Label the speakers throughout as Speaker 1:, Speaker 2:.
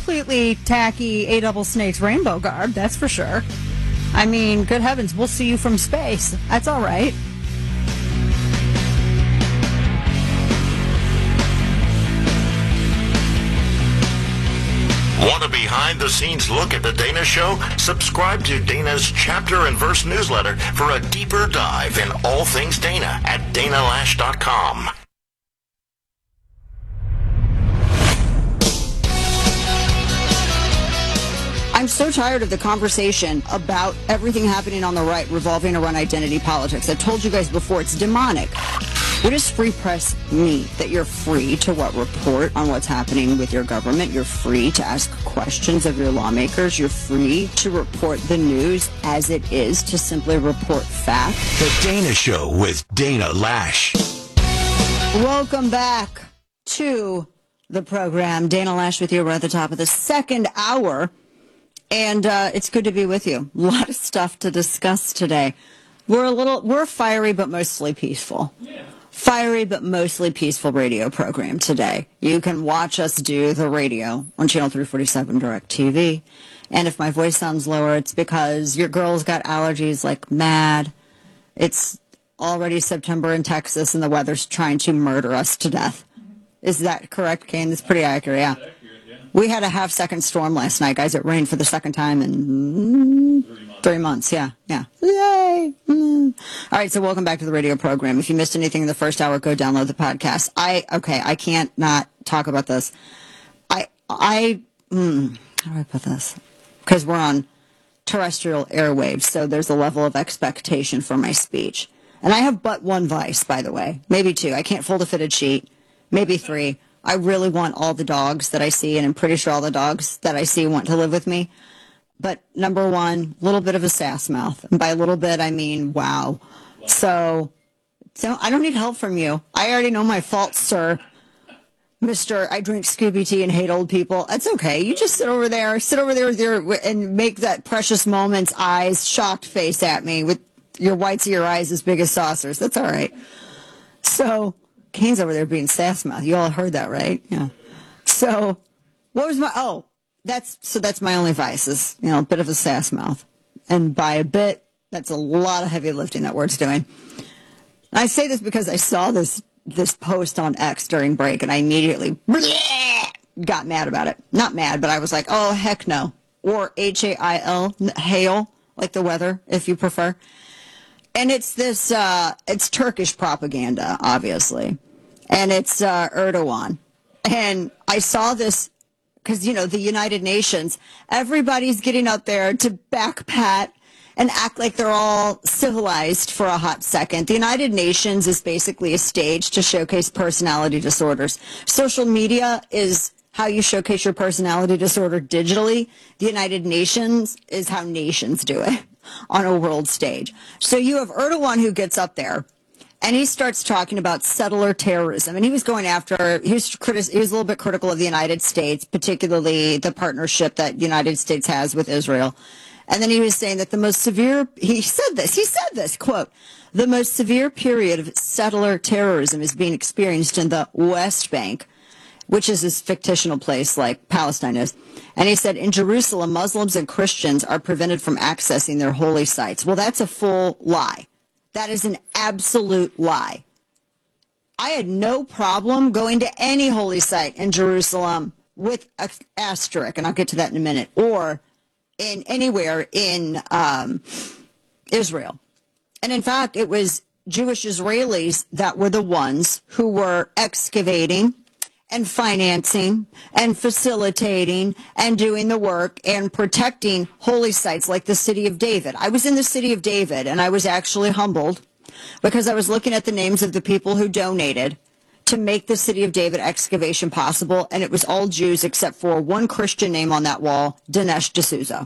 Speaker 1: completely tacky A double snakes rainbow garb, that's for sure. I mean, good heavens, we'll see you from space. That's all right.
Speaker 2: Want a behind-the-scenes look at The Dana Show? Subscribe to Dana's Chapter and Verse newsletter for a deeper dive in all things Dana at danalash.com.
Speaker 1: I'm so tired of the conversation about everything happening on the right revolving around identity politics. I've told you guys before, it's demonic. What does free press mean? That you're free to report on what's happening with your government. You're free to ask questions of your lawmakers. You're free to report the news as it is, to simply report fact.
Speaker 2: The Dana Show with Dana Lash.
Speaker 1: Welcome back to the program. Dana Lash with you. We're at the top of the second hour. And it's good to be with you. A lot of stuff to discuss today. We're fiery, but mostly peaceful. Yeah. Fiery, but mostly peaceful radio program today. You can watch us do the radio on Channel 347 Direct TV. And if my voice sounds lower, it's because your girl's got allergies like mad. It's already September in Texas, and the weather's trying to murder us to death. Is that correct, Kane? That's pretty accurate, yeah. We had a half-second storm last night, guys. It rained for the second time in 3 months. Yeah. Yay! All right, so welcome back to the radio program. If you missed anything in the first hour, go download the podcast. I can't not talk about this. How do I put this? Because we're on terrestrial airwaves, so there's a level of expectation for my speech. And I have but one vice, by the way. Maybe two. I can't fold a fitted sheet. Maybe three. I really want all the dogs that I see, and I'm pretty sure all the dogs that I see want to live with me. But number one, a little bit of a sass mouth. And by a little bit, I mean, wow. So I don't need help from you. I already know my faults, sir. Mr. I drink Scooby tea and hate old people. That's okay. You just sit over there with and make that precious moment's eyes, shocked face at me with your whites of your eyes as big as saucers. That's all right. So Kane's over there being sass mouth. You all heard that, right? Yeah. So what was that's my only vice is, a bit of a sass mouth. And by a bit, that's a lot of heavy lifting that word's doing. I say this because I saw this post on X during break, and I immediately got mad about it. Not mad, but I was like, oh, heck no. Or H-A-I-L, hail, like the weather, if you prefer. And it's it's Turkish propaganda, obviously. And it's Erdogan. And I saw this because, the United Nations, everybody's getting out there to backpat and act like they're all civilized for a hot second. The United Nations is basically a stage to showcase personality disorders. Social media is how you showcase your personality disorder digitally. The United Nations is how nations do it on a world stage. So you have Erdogan who gets up there and he starts talking about settler terrorism. And he was going after, he was a little bit critical of the United States, particularly the partnership that the United States has with Israel. And then he was saying that he said this, quote, the most severe period of settler terrorism is being experienced in the West Bank, which is this fictional place like Palestine is. And he said, in Jerusalem, Muslims and Christians are prevented from accessing their holy sites. Well, that's a full lie. That is an absolute lie. I had no problem going to any holy site in Jerusalem with an asterisk, and I'll get to that in a minute, or in anywhere in Israel. And in fact, it was Jewish Israelis that were the ones who were excavating and financing and facilitating and doing the work and protecting holy sites like the City of David. I was in the City of David, and I was actually humbled because I was looking at the names of the people who donated to make the City of David excavation possible, and it was all Jews except for one Christian name on that wall, Dinesh D'Souza,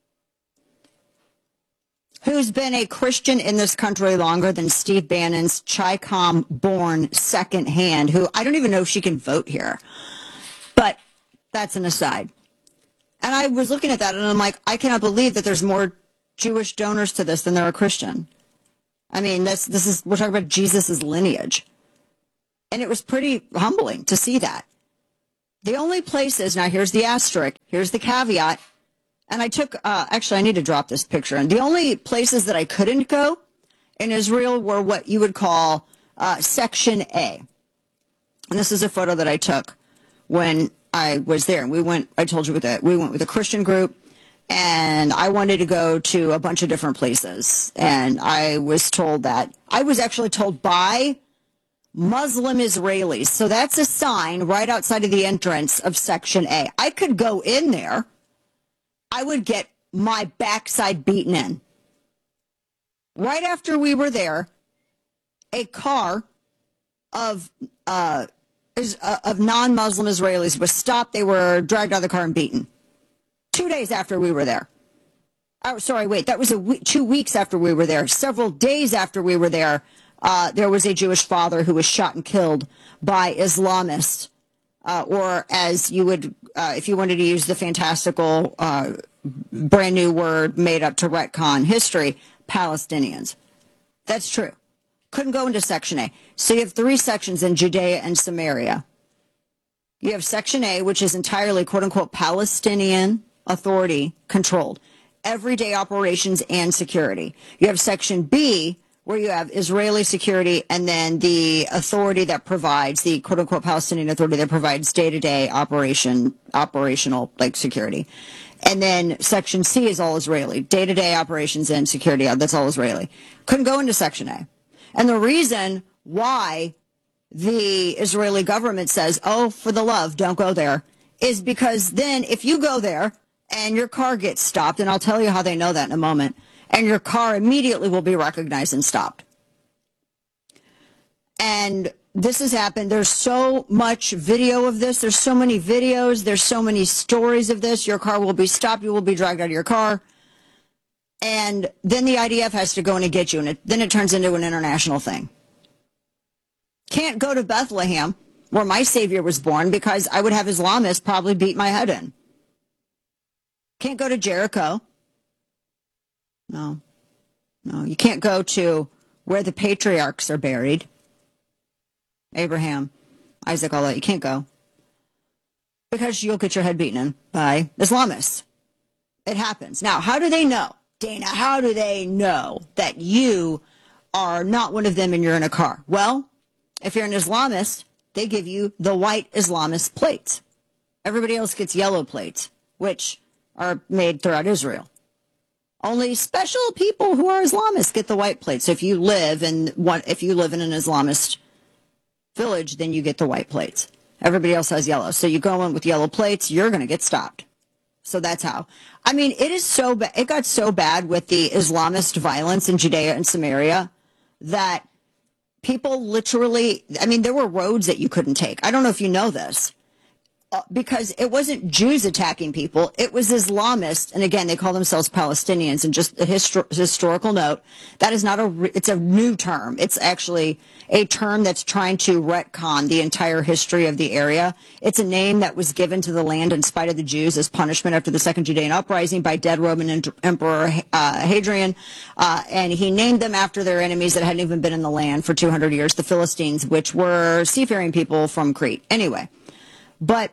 Speaker 1: who's been a Christian in this country longer than Steve Bannon's Chi-Com-born second hand, who I don't even know if she can vote here. But that's an aside. And I was looking at that, and I'm like, I cannot believe that there's more Jewish donors to this than there are Christian. I mean, we're talking about Jesus' lineage. And it was pretty humbling to see that The only places, now here's the asterisk, here's the caveat, and I took, actually I need to drop this picture, and the only places that I couldn't go in Israel were what you would call Section A. And this is a photo that I took when I was there. And we went, I told you we went with a Christian group, and I wanted to go to a bunch of different places. And I was told that, I was actually told by Muslim Israelis. So that's a sign right outside of the entrance of Section A. I could go in there. I would get my backside beaten in. Right after we were there, a car of non-Muslim Israelis was stopped. They were dragged out of the car and beaten. 2 days after we were there. Oh, sorry, wait, that was 2 weeks after we were there. Several days after we were there, there was a Jewish father who was shot and killed by Islamists, or as you would, if you wanted to use the fantastical brand new word made up to retcon history, Palestinians. That's true. Couldn't go into Section A. So you have 3 sections in Judea and Samaria. You have Section A, which is entirely, quote unquote, Palestinian Authority controlled. Everyday operations and security. You have Section B, where you have Israeli security, and then the authority that provides, the quote unquote Palestinian Authority that provides day-to-day operational like security. And then Section C is all Israeli. Day-to-day operations and security, that's all Israeli. Couldn't go into Section A. And the reason why the Israeli government says, oh, for the love, don't go there, is because then if you go there and your car gets stopped, and I'll tell you how they know that in a moment, and your car immediately will be recognized and stopped. And this has happened. There's so much video of this. There's so many videos. There's so many stories of this. Your car will be stopped. You will be dragged out of your car. And then the IDF has to go in and get you, and then it turns into an international thing. Can't go to Bethlehem, where my Savior was born, because I would have Islamists probably beat my head in. Can't go to Jericho. No, you can't go to where the patriarchs are buried. Abraham, Isaac, all that. You can't go. Because you'll get your head beaten in by Islamists. It happens. Now, how do they know? Dana, how do they know that you are not one of them and you're in a car? Well, if you're an Islamist, they give you the white Islamist plates. Everybody else gets yellow plates, which are made throughout Israel. Only special people who are Islamists get the white plates. So if you live in an Islamist village, then you get the white plates. Everybody else has yellow. So you go in with yellow plates, you're going to get stopped. So that's how. I mean, it is so bad. It got so bad with the Islamist violence in Judea and Samaria that people literally, I mean, there were roads that you couldn't take. I don't know if you know this. Because it wasn't Jews attacking people, it was Islamists, and again, they call themselves Palestinians. And just a historical note, that is not it's a new term. It's actually a term that's trying to retcon the entire history of the area. It's a name that was given to the land in spite of the Jews as punishment after the Second Judean Uprising by dead Roman Emperor Hadrian, and he named them after their enemies that hadn't even been in the land for 200 years, the Philistines, which were seafaring people from Crete. Anyway, but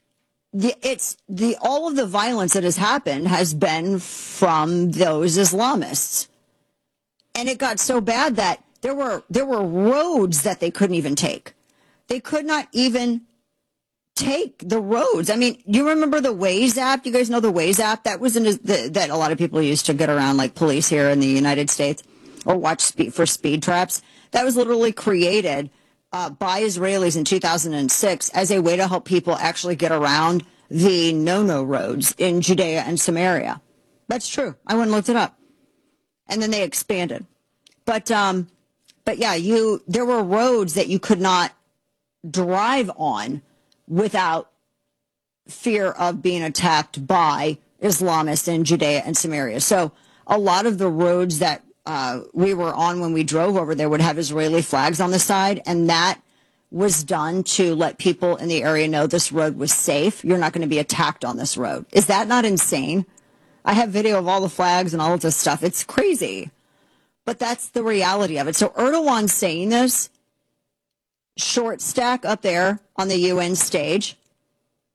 Speaker 1: all of the violence that has happened has been from those Islamists. And it got so bad that there were roads that they couldn't even take. They could not even take the roads. I mean, you remember the Waze app? You guys know the Waze app? That was that a lot of people used to get around, like police here in the United States, or watch for speed traps. That was literally created by Israelis in 2006 as a way to help people actually get around the no-no roads in Judea and Samaria. That's true. I went and looked it up. And then they expanded. But yeah, there were roads that you could not drive on without fear of being attacked by Islamists in Judea and Samaria. So a lot of the roads that we were on when we drove over there would have Israeli flags on the side, and that was done to let people in the area know this road was safe. You're not going to be attacked on this road. Is that not insane? I have video of all the flags and all of this stuff. It's crazy. But that's the reality of it. So Erdogan saying this, short stack up there on the UN stage,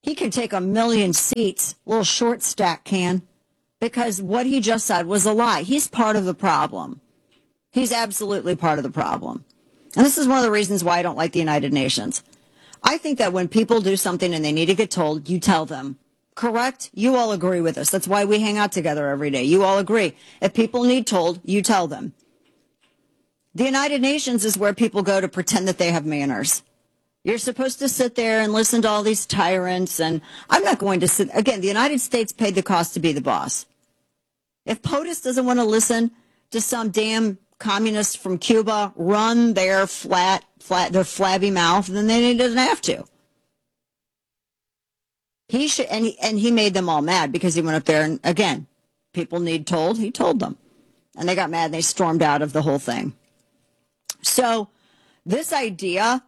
Speaker 1: He can take 1,000,000 seats, little short stack can, because what he just said was a lie. He's part of the problem. He's absolutely part of the problem. And this is one of the reasons why I don't like the United Nations. I think that when people do something and they need to get told, you tell them. Correct? You all agree with us. That's why we hang out together every day. You all agree. If people need told, you tell them. The United Nations is where people go to pretend that they have manners. You're supposed to sit there and listen to all these tyrants, and I'm not going to sit. Again, the United States paid the cost to be the boss. If POTUS doesn't want to listen to some damn communist from Cuba run their their flabby mouth, then he doesn't have to. He should, and he made them all mad because he went up there and, again, people need told, he told them. And they got mad and they stormed out of the whole thing. So this idea,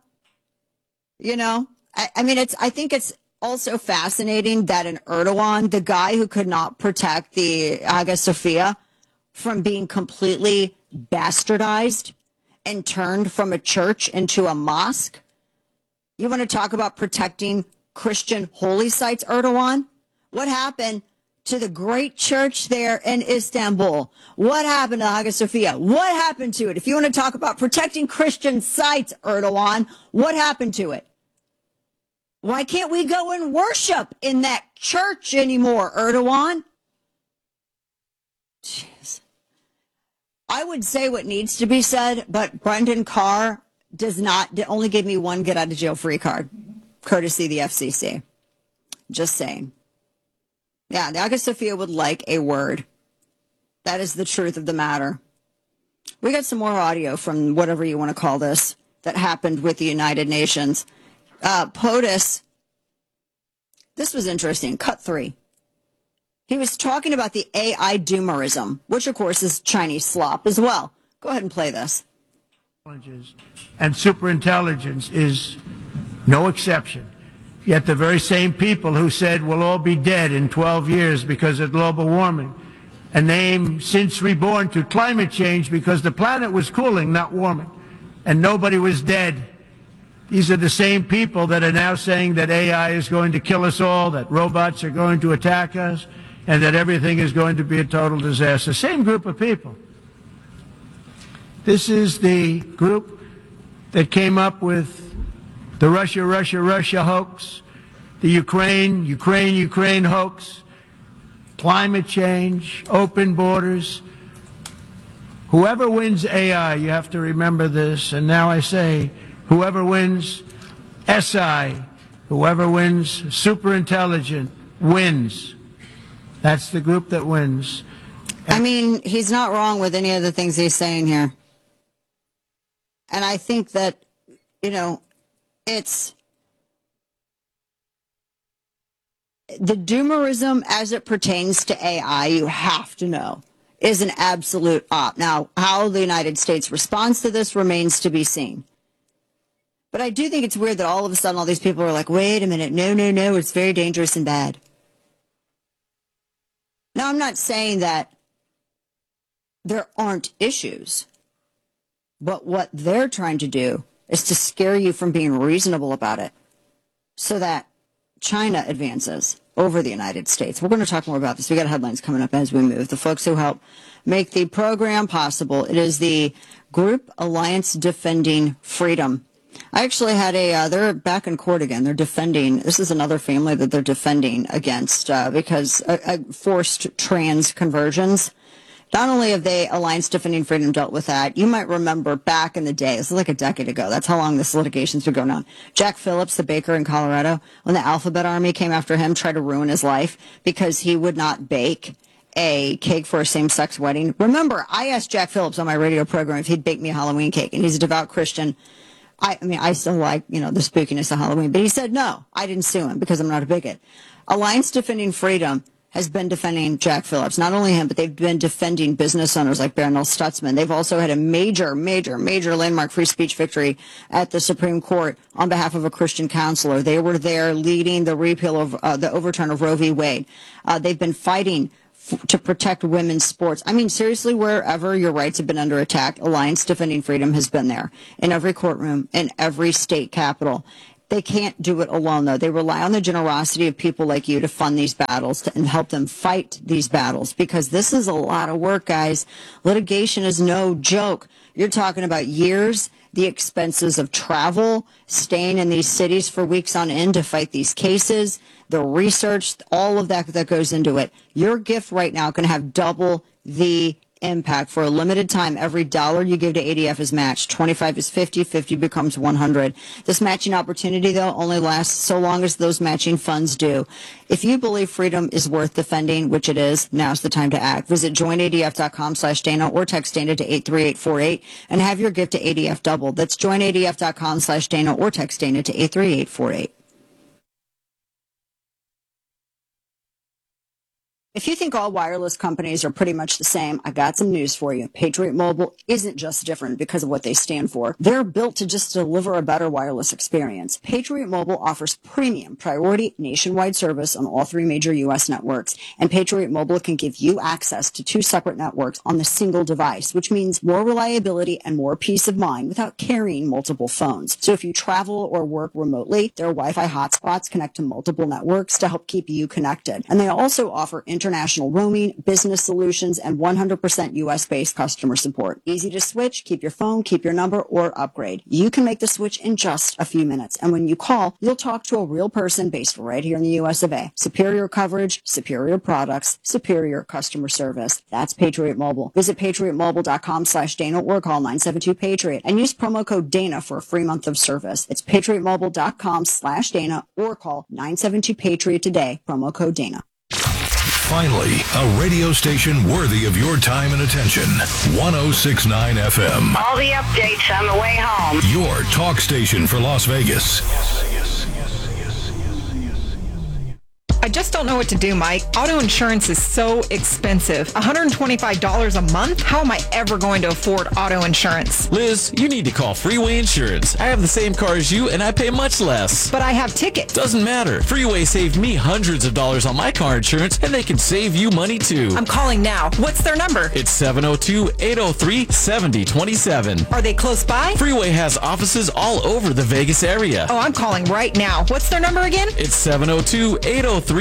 Speaker 1: I think it's also fascinating that in Erdogan, the guy who could not protect the Hagia Sophia from being completely bastardized and turned from a church into a mosque. You want to talk about protecting Christian holy sites, Erdogan? What happened to the great church there in Istanbul? What happened to Hagia Sophia? What happened to it? If you want to talk about protecting Christian sites, Erdogan, what happened to it? Why can't we go and worship in that church anymore, Erdogan? Jeez. I would say what needs to be said, but Brendan Carr only gave me one get out of jail free card, courtesy the FCC. Just saying. Yeah, the Hagia Sophia would like a word. That is the truth of the matter. We got some more audio from whatever you want to call this that happened with the United Nations. POTUS, this was interesting. Cut 3. He was talking about the AI doomerism, which, of course, is Chinese slop as well. Go ahead and play this.
Speaker 3: And superintelligence is no exception. Yet the very same people who said we'll all be dead in 12 years because of global warming, and name since reborn to climate change because the planet was cooling, not warming, and nobody was dead. These are the same people that are now saying that AI is going to kill us all, that robots are going to attack us, and that everything is going to be a total disaster. Same group of people. This is the group that came up with the Russia hoax, the Ukraine hoax, climate change, open borders. Whoever wins AI, you have to remember this, and now I say, whoever wins SI, whoever wins superintelligent, wins. That's the group that wins.
Speaker 1: I mean, he's not wrong with any of the things he's saying here. And I think that, it's the doomerism as it pertains to AI, you have to know, is an absolute op. Now, how the United States responds to this remains to be seen. But I do think it's weird that all of a sudden all these people are like, wait a minute, no, it's very dangerous and bad. Now, I'm not saying that there aren't issues, but what they're trying to do is to scare you from being reasonable about it so that China advances over the United States. We're going to talk more about this. We got headlines coming up as we move. The folks who help make the program possible, it is the group Alliance Defending Freedom. I actually had they're back in court again. They're defending, this is another family that they're defending against because forced trans conversions. Not only have they, Alliance Defending Freedom, dealt with that, you might remember back in the day, this is like a decade ago, that's how long this litigation's been going on. Jack Phillips, the baker in Colorado, when the Alphabet Army came after him, tried to ruin his life because he would not bake a cake for a same-sex wedding. Remember, I asked Jack Phillips on my radio program if he'd bake me a Halloween cake, and he's a devout Christian. I still like, the spookiness of Halloween, but he said, no, I didn't sue him because I'm not a bigot. Alliance Defending Freedom has been defending Jack Phillips. Not only him, but they've been defending business owners like Barronelle Stutzman. They've also had a major landmark free speech victory at the Supreme Court on behalf of a Christian counselor. They were there leading the repeal of the overturn of Roe v. Wade. They've been fighting to protect women's sports. I mean, seriously, wherever your rights have been under attack, Alliance Defending Freedom has been there in every courtroom, in every state capital. They can't do it alone, though. They rely on the generosity of people like you to fund these battles and help them fight these battles, because this is a lot of work, guys. Litigation is no joke. You're talking about years, the expenses of travel, staying in these cities for weeks on end to fight these cases, the research, all of that goes into it. Your gift right now can have double the impact. For a limited time, every dollar you give to ADF is matched. 25 is 50, 50 becomes 100. This matching opportunity, though, only lasts so long as those matching funds do. If you believe freedom is worth defending, which it is, now's the time to act. Visit joinadf.com/Dana or text Dana to 83848 and have your gift to ADF doubled. That's joinadf.com/Dana or text Dana to 83848. If you think all wireless companies are pretty much the same, I got some news for you. Patriot Mobile isn't just different because of what they stand for. They're built to just deliver a better wireless experience. Patriot Mobile offers premium priority nationwide service on all 3 major U.S. networks, and Patriot Mobile can give you access to 2 separate networks on the single device, which means more reliability and more peace of mind without carrying multiple phones. So if you travel or work remotely, their Wi-Fi hotspots connect to multiple networks to help keep you connected. And they also offer international roaming, business solutions, and 100% U.S.-based customer support. Easy to switch, keep your phone, keep your number, or upgrade. You can make the switch in just a few minutes. And when you call, you'll talk to a real person based right here in the U.S. of A. Superior coverage, superior products, superior customer service. That's Patriot Mobile. Visit patriotmobile.com/Dana or call 972-PATRIOT and use promo code Dana for a free month of service. It's patriotmobile.com/Dana or call 972-PATRIOT today, promo code Dana.
Speaker 4: Finally, a radio station worthy of your time and attention. 106.9 FM.
Speaker 5: All the updates on the way home.
Speaker 4: Your talk station for Las Vegas.
Speaker 6: I just don't know what to do, Mike. Auto insurance is so expensive. $125 a month? How am I ever going to afford auto insurance?
Speaker 7: Liz, you need to call Freeway Insurance. I have the same car as you, and I pay much less.
Speaker 6: But I have tickets.
Speaker 7: Doesn't matter. Freeway saved me hundreds of dollars on my car insurance, and they can save you money, too.
Speaker 6: I'm calling now. What's their number?
Speaker 7: It's 702-803-7027.
Speaker 6: Are they close by?
Speaker 7: Freeway has offices all over the Vegas area.
Speaker 6: Oh, I'm calling right now. What's their number again?
Speaker 7: It's 702-803-7027.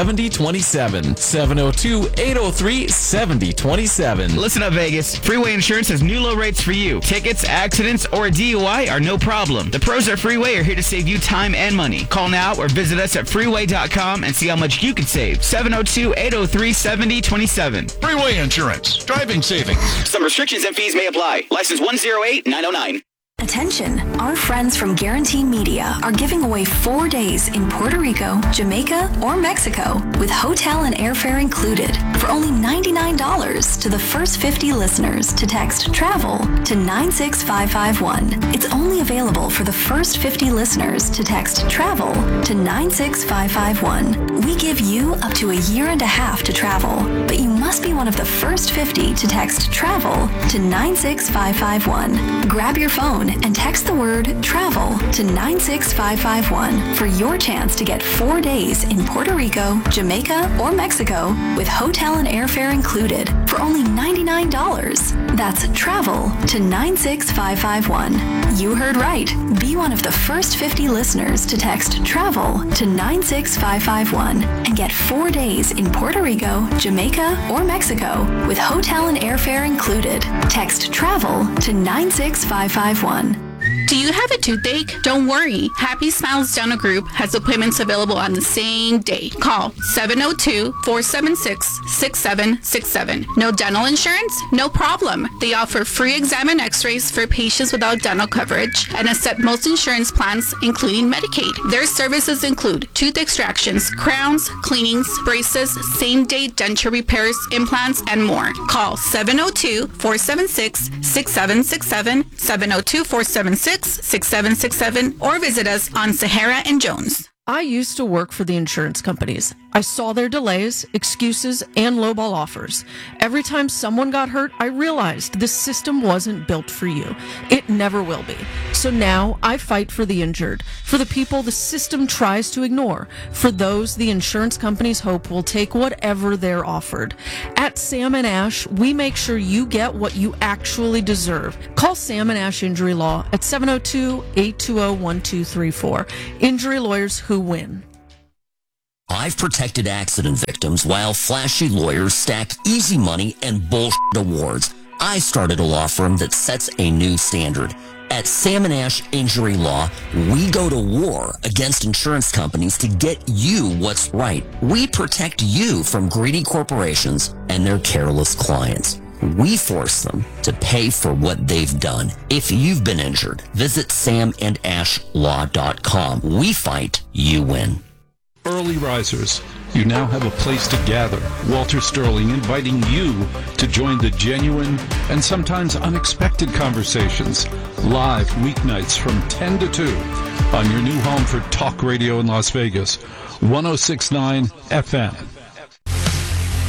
Speaker 7: 702-803-7027.
Speaker 8: Listen up, Vegas. Freeway Insurance has new low rates for you. Tickets, accidents, or a DUI are no problem. The pros at Freeway are here to save you time and money. Call now or visit us at freeway.com and see how much you can save. 702-803-7027.
Speaker 4: Freeway Insurance. Driving savings.
Speaker 8: Some restrictions and fees may apply. License 108909.
Speaker 9: Attention, our friends from Guarantee Media are giving away 4 days in Puerto Rico, Jamaica, or Mexico with hotel and airfare included for only $99 to the first 50 listeners to text TRAVEL to 96551. It's only available for the first 50 listeners to text TRAVEL to 96551. We give you up to a year and a half to travel, but you must be one of the first 50 to text TRAVEL to 96551. Grab your phone and text the word TRAVEL to 96551 for your chance to get 4 days in Puerto Rico, Jamaica, or Mexico with hotel and airfare included for only $99. That's TRAVEL to 96551. You heard right. Be one of the first 50 listeners to text TRAVEL to 96551 and get 4 days in Puerto Rico, Jamaica, or Mexico with hotel and airfare included. Text TRAVEL to 96551.
Speaker 10: Do you have a toothache? Don't worry. Happy Smiles Dental Group has appointments available on the same day. Call 702-476-6767. No dental insurance? No problem. They offer free exam and x-rays for patients without dental coverage and accept most insurance plans, including Medicaid. Their services include tooth extractions, crowns, cleanings, braces, same-day denture repairs, implants, and more. Call 702-476-6767, 702-476-6767, or visit us on Sahara and Jones.
Speaker 11: I used to work for the insurance companies. I saw their delays, excuses, and lowball offers. Every time someone got hurt, I realized this system wasn't built for you. It never will be. So now I fight for the injured, for the people the system tries to ignore, for those the insurance companies hope will take whatever they're offered. At Sam & Ash, we make sure you get what you actually deserve. Call Sam & Ash Injury Law at 702-820-1234. Injury lawyers who win.
Speaker 12: I've protected accident victims while flashy lawyers stack easy money and bullshit awards. I started a law firm that sets a new standard. At Sam & Ash Injury Law, we go to war against insurance companies to get you what's right. We protect you from greedy corporations and their careless clients. We force them to pay for what they've done. If you've been injured, visit samandashlaw.com. We fight, you win.
Speaker 13: Early risers, you now have a place to gather. Walter Sterling inviting you to join the genuine and sometimes unexpected conversations. Live weeknights from 10 to 2 on your new home for talk radio in Las Vegas, 106.9 FM.